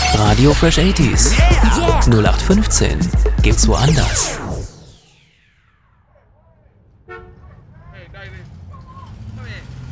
Radio Fresh 80s. 0815 gibt's woanders. Hey, David. Come here.